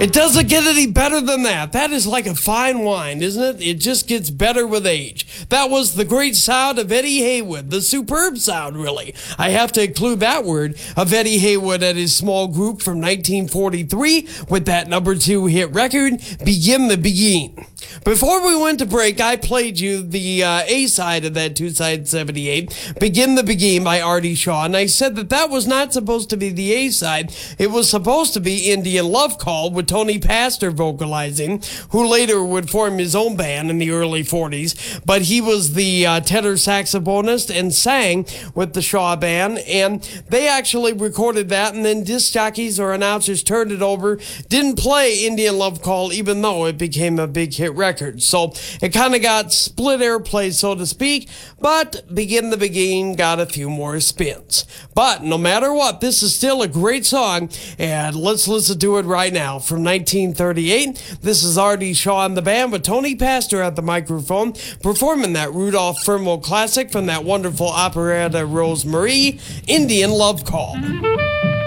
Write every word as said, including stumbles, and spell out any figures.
It doesn't get any better than that. That is like a fine wine, isn't it? It just gets better with age. That was the great sound of Eddie Haywood, the superb sound, really. I have to include that word of Eddie Haywood and his small group from nineteen forty-three with that number two hit record, Begin the Begin. Before we went to break, I played you the uh, A side of that two-side seventy-eight, Begin the Begin by Artie Shaw, and I said that that was not supposed to be the A side. It was supposed to be Indian Love Call with Tony Pastor vocalizing, who later would form his own band in the early forties, but he was the uh, tenor saxophonist and sang with the Shaw Band, and they actually recorded that, and then disc jockeys or announcers turned it over, didn't play Indian Love Call, even though it became a big hit record. So it kind of got split airplay, so to speak, but Begin the Begin got a few more spins. But no matter what, this is still a great song, and let's listen to it right now. From nineteen thirty-eight, this is Artie Shaw and the band with Tony Pastor at the microphone, performing that Rudolph Firmo classic from that wonderful operetta Rosemarie, Indian Love Call.